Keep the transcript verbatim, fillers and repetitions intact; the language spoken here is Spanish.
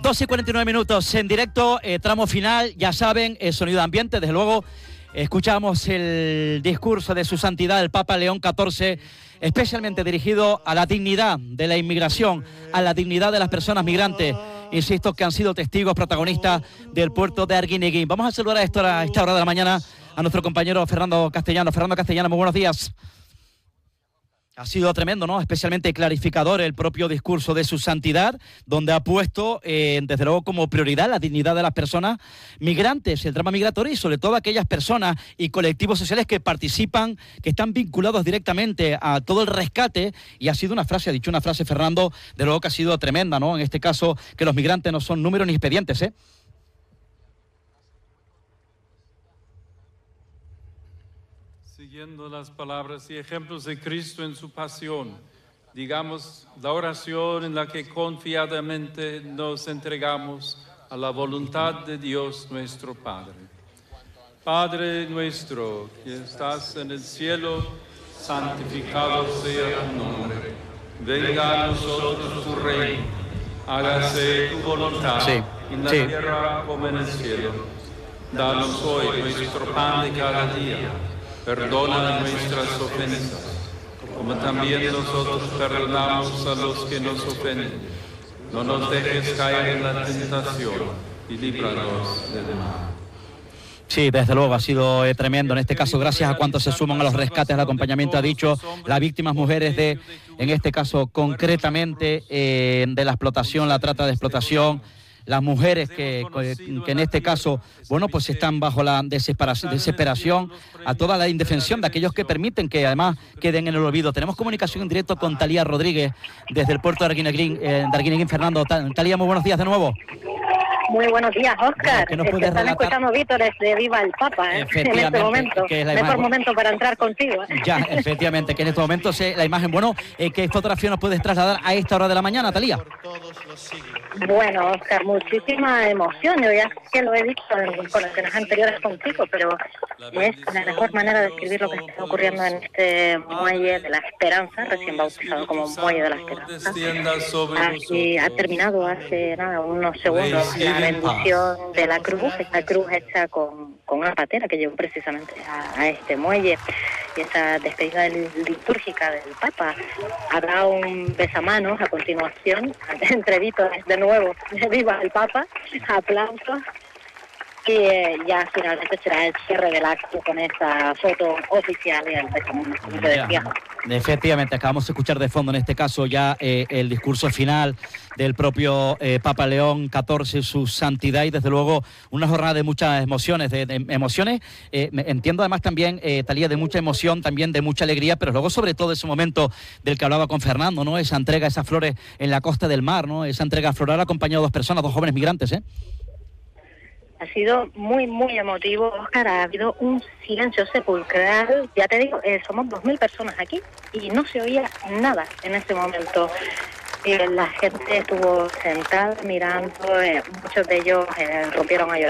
doce y cuarenta y nueve minutos en directo, eh, tramo final, ya saben, eh, sonido de ambiente, desde luego. Escuchamos el discurso de su santidad, el Papa León catorce, especialmente dirigido a la dignidad de la inmigración, a la dignidad de las personas migrantes, insisto, que han sido testigos protagonistas del puerto de Arguineguín. Vamos a saludar a esta hora, a esta hora de la mañana a nuestro compañero Fernando Castellano. Fernando Castellano, muy buenos días. Ha sido tremendo, ¿no? Especialmente clarificador el propio discurso de su santidad, donde ha puesto, eh, desde luego, como prioridad la dignidad de las personas migrantes, el drama migratorio y sobre todo aquellas personas y colectivos sociales que participan, que están vinculados directamente a todo el rescate. Y ha sido una frase, ha dicho una frase, Fernando, de luego que ha sido tremenda, ¿no? En este caso, que los migrantes no son números ni expedientes, ¿eh? Siguiendo las palabras y ejemplos de Cristo en su pasión, digamos la oración en la que confiadamente nos entregamos a la voluntad de Dios nuestro Padre. Padre nuestro que estás en el cielo, santificado sea tu nombre. Venga a nosotros tu reino, hágase tu voluntad, sí, en la sí. tierra como en el cielo. Danos hoy nuestro pan de cada día. Perdona nuestras ofensas, como también nosotros perdonamos a los que nos ofenden. No nos dejes caer en la tentación y líbranos del mal. Sí, desde luego ha sido eh, tremendo. En este caso, gracias a cuantos se suman a los rescates, al acompañamiento, ha dicho, las víctimas mujeres de, en este caso concretamente, eh, de la explotación, la trata de explotación. Las mujeres que, que en este caso, bueno, pues están bajo la desesperación, desesperación, a toda la indefensión de aquellos que permiten que además queden en el olvido. Tenemos comunicación en directo con Talía Rodríguez desde el puerto de Arguineguín, eh, de Arguineguín, Fernando. Talía, muy buenos días de nuevo. Muy buenos días, Óscar. Bueno, es que están escuchando vítores de Viva el Papa, ¿eh? En este momento. Que es la mejor imagen, momento para entrar contigo, ¿eh? Ya, efectivamente, que en este momento se, la imagen, bueno, eh, ¿qué fotografía nos puedes trasladar a esta hora de la mañana, Talía? Bueno, Óscar, muchísima emoción. Yo ya que lo he dicho en conexiones anteriores contigo, pero es la mejor manera de describir lo que está ocurriendo en este muelle de la Esperanza, recién bautizado como Muelle de la Esperanza. Aquí ha terminado hace nada, unos segundos la bendición de la cruz, esta cruz hecha con, con una patera que llevó precisamente a, a este muelle, y esta despedida litúrgica del Papa. Habrá un besamanos a continuación, entre vítores de nuevo, viva el Papa, aplausos, y eh, ya finalmente será el cierre del acto con esta foto oficial y el besamanos, como te decía. Efectivamente, acabamos de escuchar de fondo en este caso ya eh, el discurso final del propio eh, Papa León catorce, su santidad, y desde luego una jornada de muchas emociones, de, de emociones, eh, entiendo además también, eh, Talía, de mucha emoción, también de mucha alegría, pero luego sobre todo ese momento del que hablaba con Fernando, ¿no? Esa entrega, esas flores en la costa del mar, ¿no? Esa entrega floral acompañada de dos personas, dos jóvenes migrantes, ¿eh? Ha sido muy, muy emotivo, Óscar. Ha habido un silencio sepulcral. Ya te digo, eh, somos dos mil personas aquí y no se oía nada en ese momento. Eh, la gente estuvo sentada mirando, eh, muchos de ellos eh, rompieron a llorar.